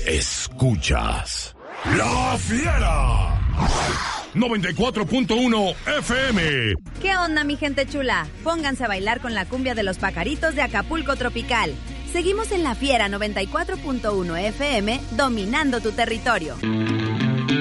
Escuchas La Fiera 94.1 FM. ¿Qué onda, mi gente chula? Pónganse a bailar con la cumbia de los pajaritos de Acapulco Tropical. Seguimos en La Fiera 94.1 FM, dominando tu territorio.